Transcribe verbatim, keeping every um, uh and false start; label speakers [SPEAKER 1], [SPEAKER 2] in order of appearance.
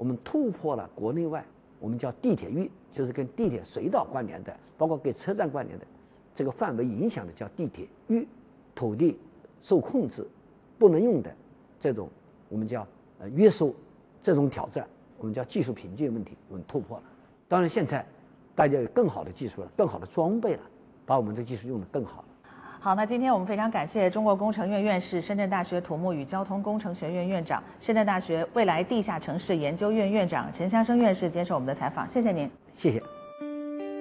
[SPEAKER 1] 我们突破了国内外我们叫地铁域，就是跟地铁隧道关联的，包括跟车站关联的这个范围影响的叫地铁域，土地受控制不能用的这种我们叫呃约束，这种挑战我们叫技术瓶颈问题，我们突破了。当然现在大家有更好的技术了，更好的装备了，把我们这技术用得更好了。
[SPEAKER 2] 好，那今天我们非常感谢中国工程院院士、深圳大学土木与交通工程学院院长、深圳大学未来地下城市研究院院长陈香生院士接受我们的采访，谢谢您。
[SPEAKER 1] 谢谢。